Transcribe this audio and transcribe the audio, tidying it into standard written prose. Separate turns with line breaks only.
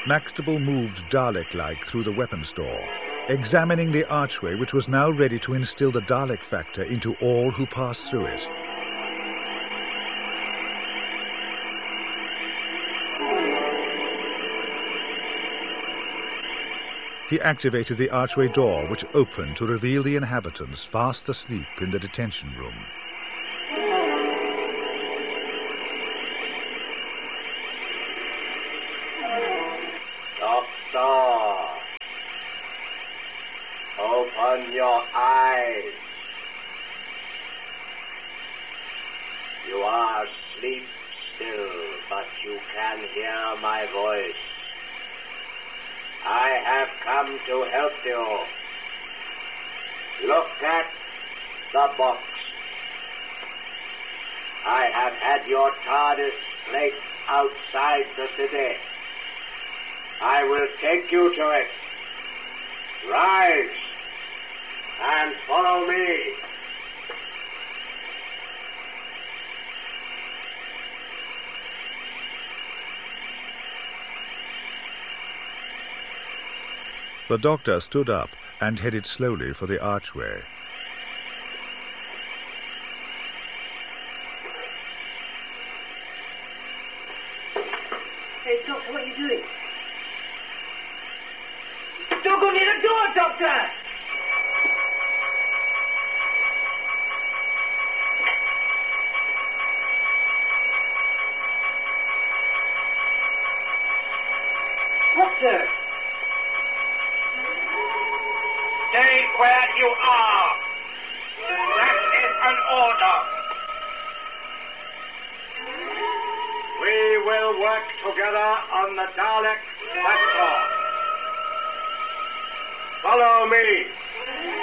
Maxtable moved Dalek-like through the weapon store, examining the archway which was now ready to instill the Dalek factor into all who passed through it. He activated the archway door, which opened to reveal the inhabitants fast asleep in the detention room.
Doctor, open your eyes. You are asleep still, but you can hear my voice. I have come to help you. Look at the box. I have had your TARDIS placed outside the city. I will take you to it. Rise and follow me.
The Doctor stood up and headed slowly for the archway.
Hey, Doctor, what are you doing? Don't go near the door, Doctor! What, sir?
Stay where you are. That is an order. We will work together on the Dalek factor. Follow me.